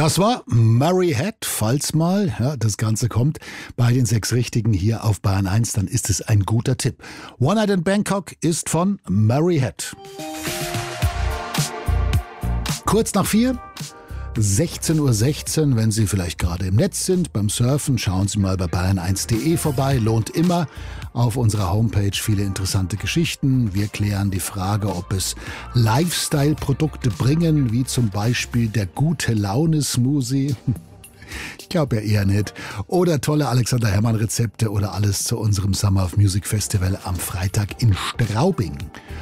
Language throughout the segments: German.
Das war Mary Head, falls mal das Ganze kommt bei den 6 Richtigen hier auf Bayern 1, dann ist es ein guter Tipp. One Night in Bangkok ist von Mary Head. Kurz nach 4, 16:16 Uhr, wenn Sie vielleicht gerade im Netz sind, beim Surfen, schauen Sie mal bei bayern1.de vorbei, lohnt immer. Auf unserer Homepage viele interessante Geschichten. Wir klären die Frage, ob es Lifestyle-Produkte bringen, wie zum Beispiel der Gute-Laune-Smoothie. Ich glaube ja eher nicht. Oder tolle Alexander Herrmann-Rezepte oder alles zu unserem Summer of Music Festival am Freitag in Straubing.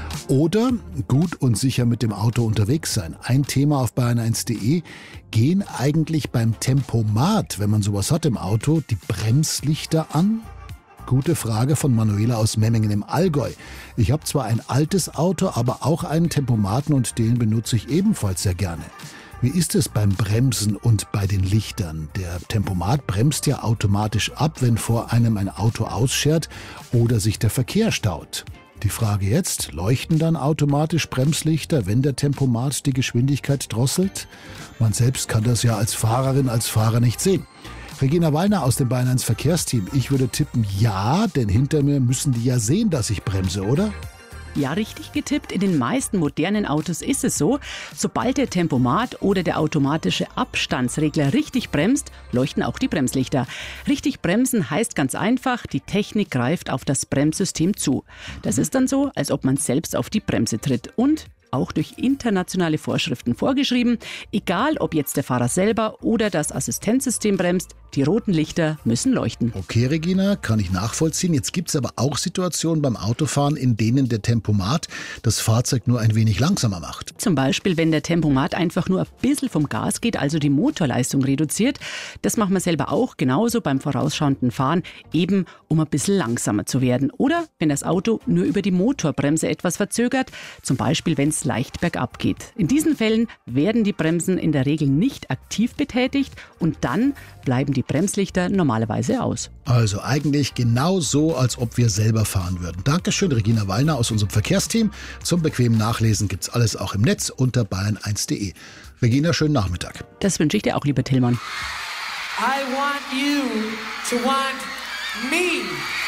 Oder gut und sicher mit dem Auto unterwegs sein. Ein Thema auf bayern1.de. Gehen eigentlich beim Tempomat, wenn man sowas hat im Auto, die Bremslichter an? Gute Frage von Manuela aus Memmingen im Allgäu. Ich habe zwar ein altes Auto, aber auch einen Tempomaten und den benutze ich ebenfalls sehr gerne. Wie ist es beim Bremsen und bei den Lichtern? Der Tempomat bremst ja automatisch ab, wenn vor einem ein Auto ausschert oder sich der Verkehr staut. Die Frage jetzt, leuchten dann automatisch Bremslichter, wenn der Tempomat die Geschwindigkeit drosselt? Man selbst kann das ja als Fahrerin, als Fahrer nicht sehen. Regina Wallner aus dem Bayern 1 Verkehrsteam. Ich würde tippen, ja, denn hinter mir müssen die ja sehen, dass ich bremse, oder? Ja, richtig getippt. In den meisten modernen Autos ist es so, sobald der Tempomat oder der automatische Abstandsregler richtig bremst, leuchten auch die Bremslichter. Richtig bremsen heißt ganz einfach, die Technik greift auf das Bremssystem zu. Das ist dann so, als ob man selbst auf die Bremse tritt und auch durch internationale Vorschriften vorgeschrieben. Egal, ob jetzt der Fahrer selber oder das Assistenzsystem bremst, die roten Lichter müssen leuchten. Okay, Regina, kann ich nachvollziehen. Jetzt gibt es aber auch Situationen beim Autofahren, in denen der Tempomat das Fahrzeug nur ein wenig langsamer macht. Zum Beispiel, wenn der Tempomat einfach nur ein bisschen vom Gas geht, also die Motorleistung reduziert. Das machen wir selber auch, genauso beim vorausschauenden Fahren, eben um ein bisschen langsamer zu werden. Oder wenn das Auto nur über die Motorbremse etwas verzögert, zum Beispiel, wenn es leicht bergab geht. In diesen Fällen werden die Bremsen in der Regel nicht aktiv betätigt und dann bleiben die Bremslichter normalerweise aus. Also eigentlich genau so, als ob wir selber fahren würden. Dankeschön, Regina Wallner aus unserem Verkehrsteam. Zum bequemen Nachlesen gibt's alles auch im Netz unter bayern1.de. Regina, schönen Nachmittag. Das wünsche ich dir auch, lieber Tillmann. I want you to want me.